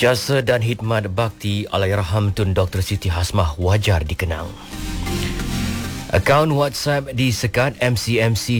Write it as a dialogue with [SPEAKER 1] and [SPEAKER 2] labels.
[SPEAKER 1] Jasa dan khidmat bakti Allahyarham Tun Dr. Siti Hasmah wajar dikenang. Akaun WhatsApp disekat MCMC